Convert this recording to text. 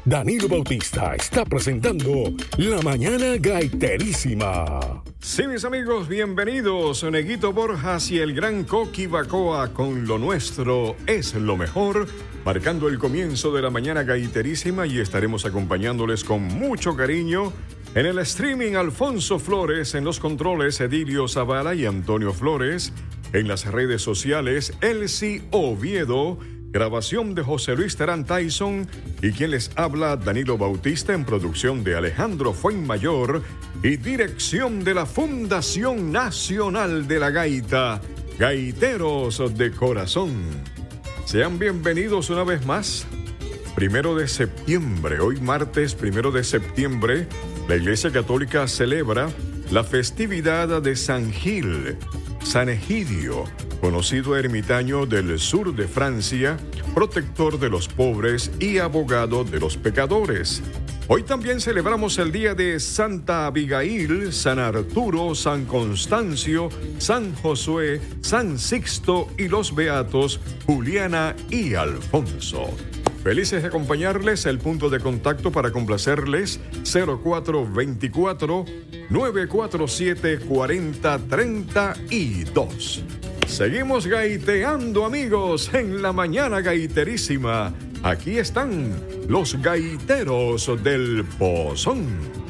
Danilo Bautista está presentando La Mañana Gaiterísima. Sí, mis amigos, bienvenidos. Neguito Borjas y el gran Coqui Bacoa con Lo Nuestro es lo Mejor, marcando el comienzo de La Mañana Gaiterísima, y estaremos acompañándoles con mucho cariño en el streaming. Alfonso Flores en los controles, Edilio Zavala y Antonio Flores en las redes sociales, Elsie Oviedo, grabación de José Luis Terán Tyson, y quien les habla, Danilo Bautista, en producción de Alejandro Fuenmayor y dirección de la Fundación Nacional de la Gaita, Gaiteros de Corazón. Sean bienvenidos una vez más. 1 de septiembre, hoy martes 1 de septiembre, la Iglesia Católica celebra la festividad de San Gil, San Egidio, conocido ermitaño del sur de Francia, protector de los pobres y abogado de los pecadores. Hoy también celebramos el día de Santa Abigail, San Arturo, San Constancio, San Josué, San Sixto y los beatos Juliana y Alfonso. Felices de acompañarles. El punto de contacto para complacerles, 0424-947-4032. Seguimos gaiteando, amigos, en La Mañana Gaiterísima. Aquí están los gaiteros del Pozón.